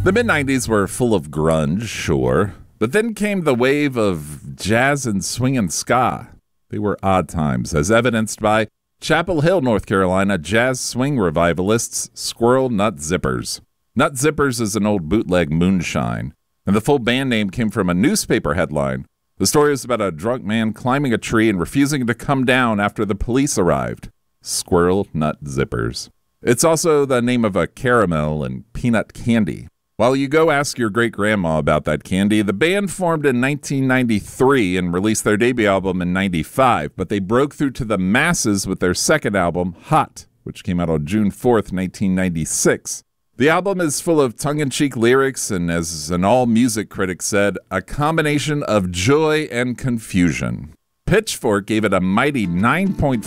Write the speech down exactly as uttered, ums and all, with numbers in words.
The mid-nineties were full of grunge, sure, but then came the wave of jazz and swing and ska. They were odd times, as evidenced by Chapel Hill, North Carolina jazz swing revivalists Squirrel Nut Zippers. Nut Zippers is an old bootleg moonshine, and the full band name came from a newspaper headline. The story is about a drunk man climbing a tree and refusing to come down after the police arrived. Squirrel Nut Zippers. It's also the name of a caramel and peanut candy. While you go ask your great-grandma about that candy, the band formed in nineteen ninety-three and released their debut album in ninety-five, but they broke through to the masses with their second album, Hot, which came out on June fourth, nineteen ninety-six. The album is full of tongue-in-cheek lyrics and, as an all-music critic said, a combination of joy and confusion. Pitchfork gave it a mighty nine point five